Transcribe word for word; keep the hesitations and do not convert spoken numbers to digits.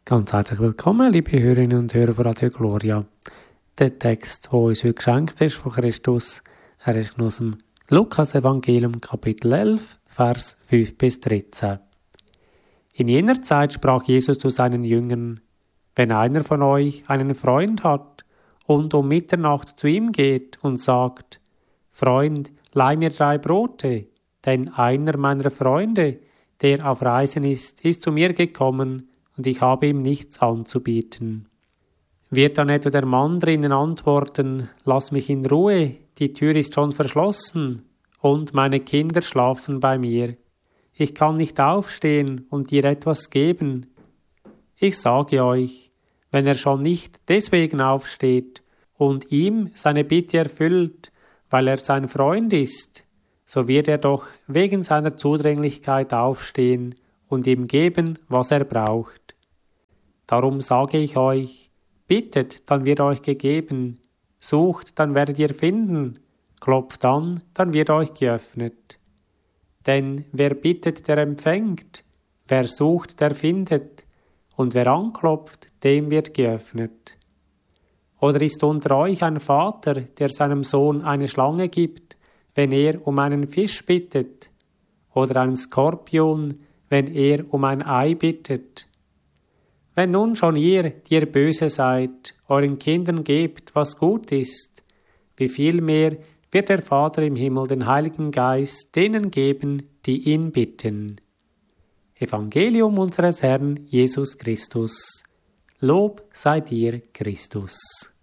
Ganz herzlich willkommen, liebe Hörerinnen und Hörer von Radio Gloria. Der Text, der uns heute geschenkt ist von Christus, er ist aus dem Lukas-Evangelium, Kapitel elf, Vers fünf bis dreizehn. In jener Zeit sprach Jesus zu seinen Jüngern: Wenn einer von euch einen Freund hat und um Mitternacht zu ihm geht und sagt: Freund, leih mir drei Brote, denn einer meiner Freunde, der auf Reisen ist, ist zu mir gekommen, und ich habe ihm nichts anzubieten. Wird dann etwa der Mann drinnen antworten: Lass mich in Ruhe, die Tür ist schon verschlossen, und meine Kinder schlafen bei mir. Ich kann nicht aufstehen und dir etwas geben. Ich sage euch, wenn er schon nicht deswegen aufsteht und ihm seine Bitte erfüllt, weil er sein Freund ist, so wird er doch wegen seiner Zudringlichkeit aufstehen und ihm geben, was er braucht. Darum sage ich euch, bittet, dann wird euch gegeben, sucht, dann werdet ihr finden, klopft an, dann wird euch geöffnet. Denn wer bittet, der empfängt, wer sucht, der findet, und wer anklopft, dem wird geöffnet. Oder ist unter euch ein Vater, der seinem Sohn eine Schlange gibt, wenn er um einen Fisch bittet, oder einen Skorpion, wenn er um ein Ei bittet? Wenn nun schon ihr, die ihr böse seid, euren Kindern gebt, was gut ist, wie viel mehr wird der Vater im Himmel den Heiligen Geist denen geben, die ihn bitten. Evangelium unseres Herrn Jesus Christus. Lob sei dir, Christus.